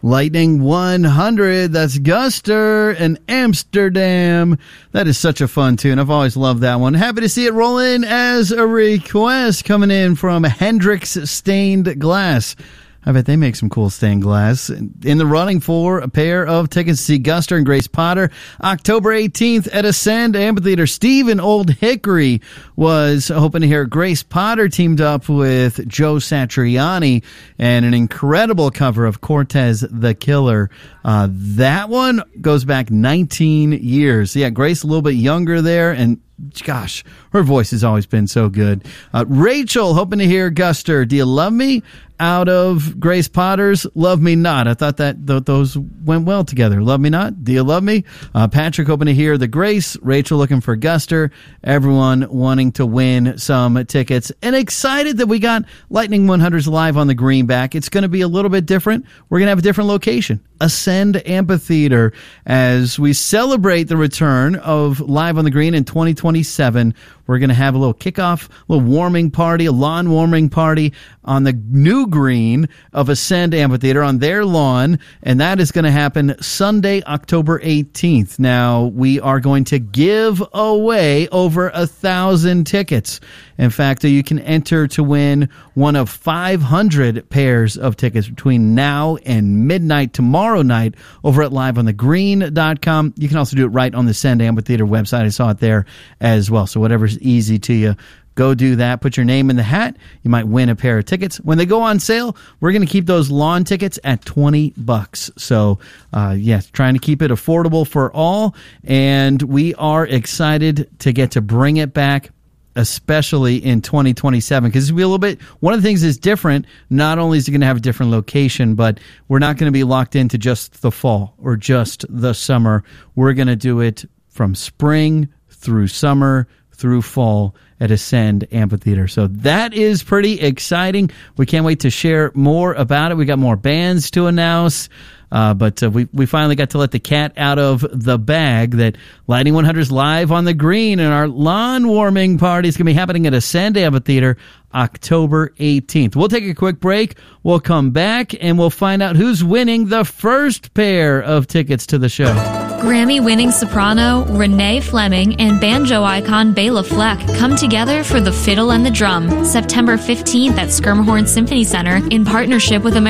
Lightning 100, that's Guster and Amsterdam. That is such a fun tune. I've always loved that one. Happy to see it roll in as a request coming in from Hendrix Stained Glass. I bet they make some cool stained glass. In the running for a pair of tickets to see Guster and Grace Potter, October 18th at Ascend Amphitheater. Steve in Old Hickory was hoping to hear Grace Potter teamed up with Joe Satriani and an incredible cover of Cortez the Killer. That one goes back 19 years. Yeah, Grace a little bit younger there, and gosh, her voice has always been so good. Rachel, hoping to hear Guster, Do You Love Me? Out of Grace Potter's Love Me Not. I thought that those went well together. Love Me Not, Do You Love Me? Patrick, hoping to hear the Grace. Rachel, looking for Guster. Everyone wanting to win some tickets. And excited that we got Lightning 100's Live on the Green back. It's going to be a little bit different. We're going to have a different location. Ascend Amphitheater, as we celebrate the return of Live on the Green in 2027. We're going to have a little kickoff, a little warming party, a lawn warming party on the new green of Ascend Amphitheater on their lawn, and that is going to happen Sunday, October 18th. Now, we are going to give away over 1,000 tickets. In fact, you can enter to win one of 500 pairs of tickets between now and midnight tomorrow night over at liveonthegreen.com. You can also do it right on the Ascend Amphitheater website. I saw it there as well. So whatever's easy to you, go do that. Put your name in the hat. You might win a pair of tickets. When they go on sale, we're going to keep those lawn tickets at $20. So, yes, trying to keep it affordable for all. And we are excited to get to bring it back, especially in 2027, because it'll be a little bit, one of the things is different. Not only is it going to have a different location, but we're not going to be locked into just the fall or just the summer. We're going to do it from spring through summer through fall at Ascend Amphitheater. So that is pretty exciting. We can't wait to share more about it. We got more bands to announce. But we finally got to let the cat out of the bag that Lightning 100's Live on the Green and our lawn warming party is going to be happening at Ascend Amphitheater October 18th. We'll take a quick break. We'll come back and we'll find out who's winning the first pair of tickets to the show. Grammy-winning soprano Renee Fleming and banjo icon Bela Fleck come together for The Fiddle and the Drum, September 15th at Schermerhorn Symphony Center in partnership with